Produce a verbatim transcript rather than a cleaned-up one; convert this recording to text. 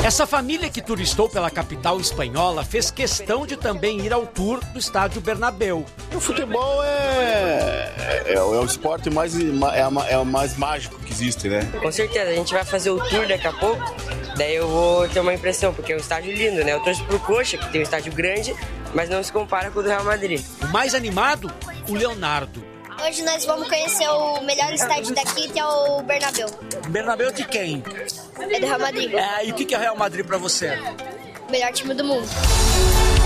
Essa família que turistou pela capital espanhola fez questão de também ir ao tour do estádio Bernabéu. O futebol é, é, é o esporte mais, é, a, é o mais mágico que existe, né? Com certeza, a gente vai fazer o tour daqui a pouco, daí eu vou ter uma impressão, porque é um estádio lindo, né? Eu torço pro Coxa, que tem um estádio grande, mas não se compara com o do Real Madrid. O mais animado, o Leonardo. Hoje nós vamos conhecer o melhor estádio daqui, que é o Bernabéu. Bernabéu de quem? É do Real Madrid. É, e o que é Real Madrid pra você? O melhor time do mundo.